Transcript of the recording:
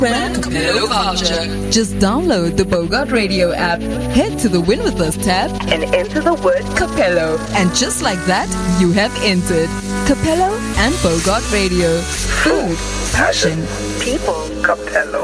Grand Capello Culture. Just download the Bogart Radio app, head to the Win With Us tab, and enter the word Capello. And just like that, you have entered Capello and Bogart Radio. Food, passion, people, Capello.